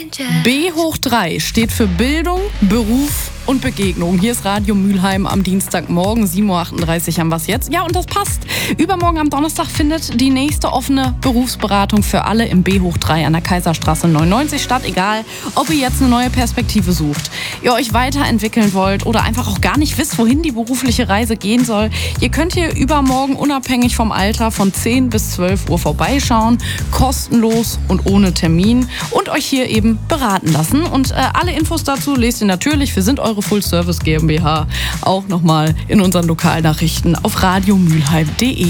B hoch 3 steht für Bildung, Beruf und Begegnung. Hier ist Radio Mülheim am Dienstagmorgen, 7.38 Uhr haben wir es jetzt. Ja, und das passt. Übermorgen am Donnerstag findet die nächste offene Berufsberatung für alle im B hoch 3 an der Kaiserstraße 99 statt. Egal, ob ihr jetzt eine neue Perspektive sucht, ihr euch weiterentwickeln wollt oder einfach auch gar nicht wisst, wohin die berufliche Reise gehen soll. Ihr könnt hier übermorgen unabhängig vom Alter von 10 bis 12 Uhr vorbeischauen, kostenlos und ohne Termin und euch hier eben beraten lassen. Und alle Infos dazu lest ihr natürlich, wir sind eure Full Service GmbH, auch nochmal in unseren Lokalnachrichten auf radiomülheim.de.